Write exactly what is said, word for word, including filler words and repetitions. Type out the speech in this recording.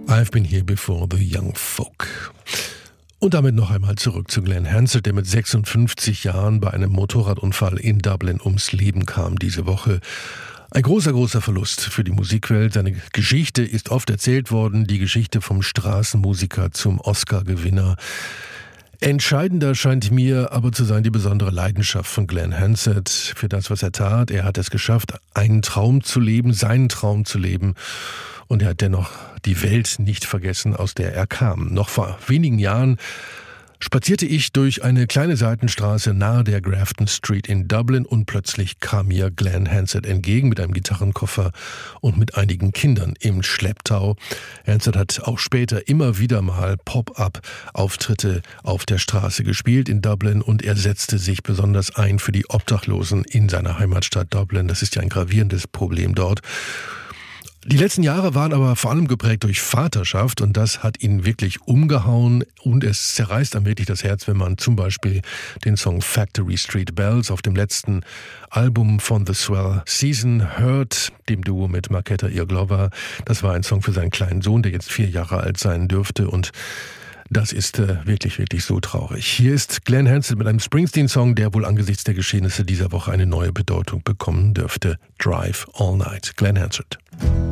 I've been here before the young folk. Und damit noch einmal zurück zu Glen Hansard, der mit sechsundfünfzig Jahren bei einem Motorradunfall in Dublin ums Leben kam diese Woche. Ein großer, großer Verlust für die Musikwelt. Seine Geschichte ist oft erzählt worden, die Geschichte vom Straßenmusiker zum Oscar-Gewinner. Entscheidender scheint mir aber zu sein die besondere Leidenschaft von Glen Hansard für das, was er tat. Er hat es geschafft, einen Traum zu leben, seinen Traum zu leben. Und er hat dennoch die Welt nicht vergessen, aus der er kam. Noch vor wenigen Jahren spazierte ich durch eine kleine Seitenstraße nahe der Grafton Street in Dublin und plötzlich kam mir Glen Hansard entgegen mit einem Gitarrenkoffer und mit einigen Kindern im Schlepptau. Hansard hat auch später immer wieder mal Pop-up-Auftritte auf der Straße gespielt in Dublin und er setzte sich besonders ein für die Obdachlosen in seiner Heimatstadt Dublin. Das ist ja ein gravierendes Problem dort. Die letzten Jahre waren aber vor allem geprägt durch Vaterschaft und das hat ihn wirklich umgehauen und es zerreißt einem wirklich das Herz, wenn man zum Beispiel den Song Factory Street Bells auf dem letzten Album von The Swell Season hört, dem Duo mit Markéta Irglová. Das war ein Song für seinen kleinen Sohn, der jetzt vier Jahre alt sein dürfte und das ist äh, wirklich, wirklich so traurig. Hier ist Glen Hansard mit einem Springsteen-Song, der wohl angesichts der Geschehnisse dieser Woche eine neue Bedeutung bekommen dürfte. Drive All Night. Glen Hansard.